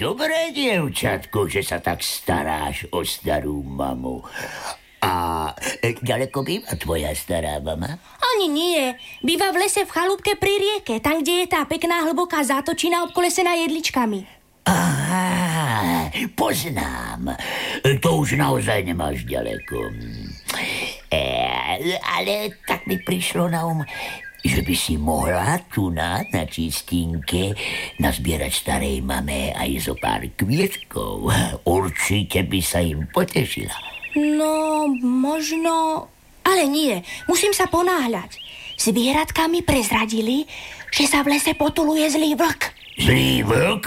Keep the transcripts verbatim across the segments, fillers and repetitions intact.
dobré, dievčatko, že sa tak staráš o starú mamu. A ďaleko býva tvoja stará mama? Ani nie. Býva v lese v chalúbke pri rieke, tam, kde je tá pekná hlboká zátočina obkolesená jedličkami. Aha, poznám. To už naozaj nemáš ďaleko. E, ale tak mi prišlo na um, že by si mohla tu na, na čistínke nazbierať starej mame aj zo pár kvietkov. Určite by sa im potešila. No, možno... Ale nie, musím sa ponáhľať. Zvieratka mi prezradili, že sa v lese potuluje zlý vlk. Zlý vlk?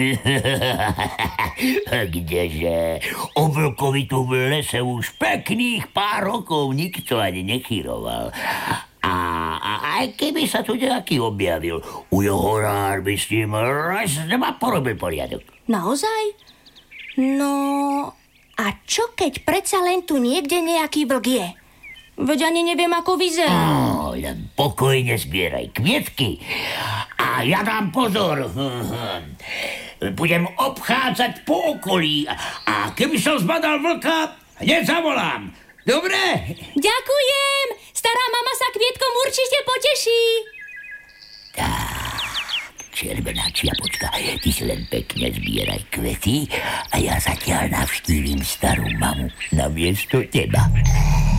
Kdeže? O vlkovi tu v lese už pekných pár rokov nikto ani nechyroval. A, a aj keby sa tu nejaký objavil, ujohorár by s ním raz dva porobil poriadok. Naozaj? No... A čo keď predsa len tu niekde nejaký vlk je? Veď ani neviem, ako vyzerá. Oh, len pokojne zbieraj kvietky a ja dám pozor. Budem obchádzať po okolí a keby som zbadal vlka, hneď zavolám. Dobre? Ďakujem! Stará mama sa kvietkom určite poteší. Tak, červená čiapočka, ty si len pekne zbieraj kvety a ja zatiaľ navštívim starú mamu namiesto teba.